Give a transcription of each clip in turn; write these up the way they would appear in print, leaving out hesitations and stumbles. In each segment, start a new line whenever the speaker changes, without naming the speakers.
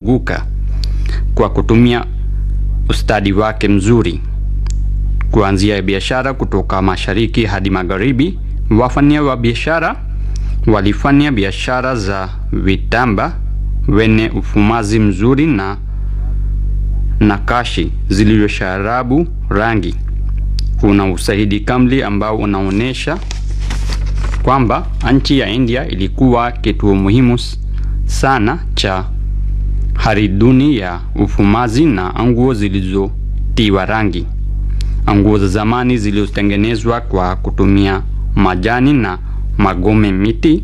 kuibuka kwa kutumia ustadi wake mzuri. Kuanzia biashara kutoka mashariki hadi magharibi, wafanya wa biashara walifanya biashara za vitambaa wenye ufumazi mzuri na nakashi zilizosharabu rangi. Kuna ushahidi kamili ambao unaonesha kwamba nchi ya India ilikuwa kituo muhimu sana cha hariduni ya ufumazi na nguo zilizotiwa rangi. Nguo za zamani zilizotengenezwa kwa kutumia majani na magome miti.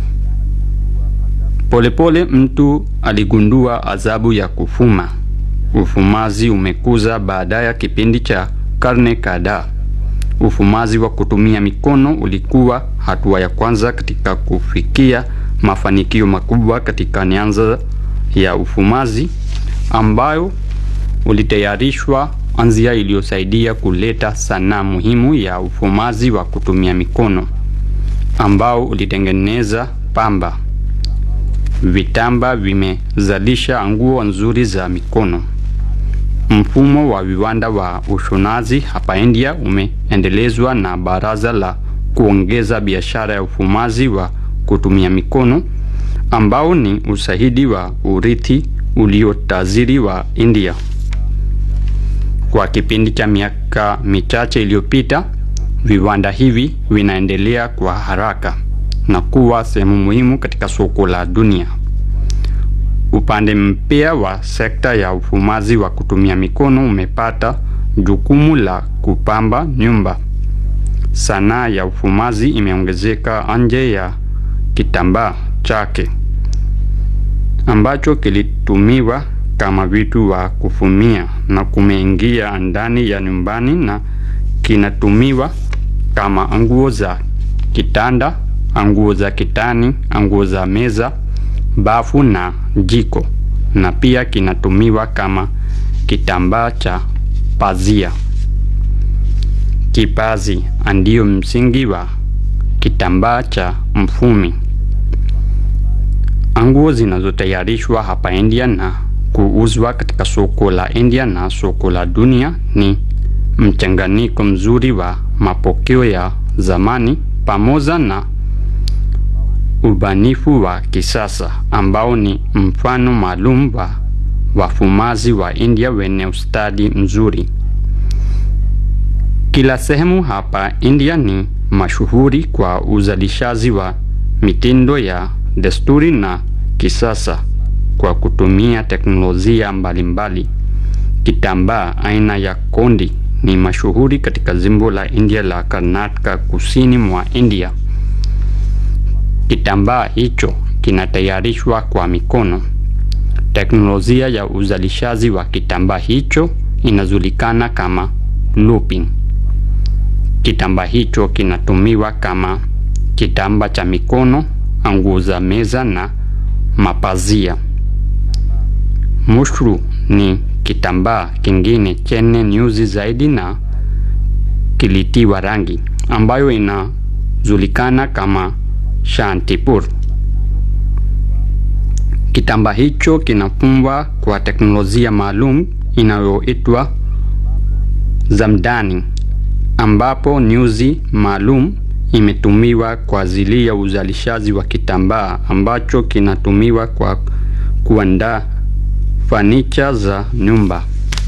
Polepole mtu aligundua adhabu ya kufuma. Ufumazi umekuza baada ya kipindi cha karne kadhaa. Ufumazi wa kutumia mikono ulikuwa hatua ya kwanza katika kufikia mafanikio makubwa katika nyanza ya ufumazi, ambayo ulitayarishwa anzia iliyosaidia kuleta sanaa muhimu ya ufumazi wa kutumia mikono, ambao ulitengeneza pamba. Vitambaa vimezalisha nguo nzuri za mikono. Mfumo wa viwanda wa ushonaji hapa India umeendelezwa na Baraza la Kuongeza Biashara ya Ufumaji wa Kutumia Mikono, ambao ni ushahidi wa urithi uliotajiri wa India. Kwa kipindi cha miaka michache iliyopita, viwanda hivi vinaendelea kwa haraka na kuwa sehemu muhimu katika soko la dunia. Upande mpya wa sekta ya ufumaji wa kutumia mikono umepata jukumu la kupamba nyumba. Sanaa ya ufumaji imeongezeka nje ya kitambaa chake, ambacho kilitumiwa kama vitu wa kufumia, na kumeingia ndani ya nyumbani na kinatumiwa kama nguo za kitanda, nguo za kitani, nguo za meza, bafu na jiko, na pia kinatumiwa kama kitambaa cha pazia. Kipazi ndio msingi wa kitambaa cha mfumi. Nguo zinazotayarishwa hapa India na kuuzwa katika soko la India na soko la dunia ni mchanganyiko mzuri wa mapokeo ya zamani pamoja na ubanifu wa kisasa, ambao ni mfano maalum wa wafumaji wa India wenye ustadi mzuri. Kila sehemu hapa India ni mashuhuri kwa uzalishaji wa mitindo ya desturi na kisasa kwa kutumia teknolojia mbalimbali. Kitambaa aina ya kondi ni mashuhuri katika jimbo la India la Karnataka, kusini mwa India. Kitambaa hicho kinatayarishwa kwa mikono. Teknolojia ya uzalishaji wa kitambaa hicho inajulikana kama looping. Kitambaa hicho kinatumiwa kama kitambaa cha mikono, nguo za meza na mapazia. Mushru ni kitambaa kingine chenye nyuzi zaidi na kilitiwa rangi, ambayo inajulikana kama Shantipur. Kitambaa hicho kinafumwa kwa teknolojia maalum inayoitwa zamdani, ambapo nyuzi maalum imetumiwa kwa ajili ya uzalishaji wa kitambaa ambacho kinatumiwa kwa kuandaa fanicha za nyumba.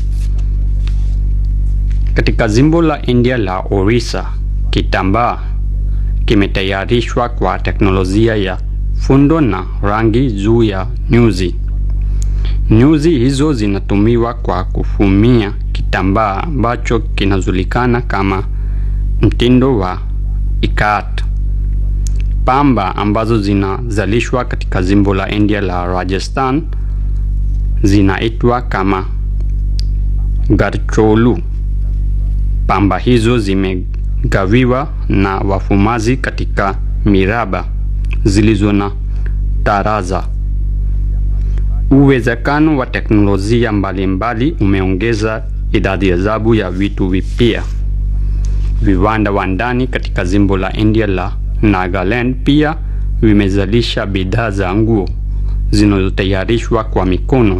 Katika jimbo la India la Orissa, kitambaa kimetayarishwa kwa teknolojia ya fundo na rangi juu ya nyuzi. Nyuzi hizo zinatumiwa kwa kufumia kitambaa ambacho kinajulikana kama mtindo wa ikat. Pamba ambazo zinazalishwa katika jimbo la India la Rajasthan zinaitwa kama garcholu. Pamba hizo zimegawiwa na wafumaji katika miraba zilizo na taraza. Uwezekano wa teknolojia mbalimbali umeongeza idadi ya ajabu ya vitu vipya. Viwanda wa ndani katika jimbo la India la Nagaland pia vimezalisha bidhaa za nguo zinazotayarishwa kwa mikono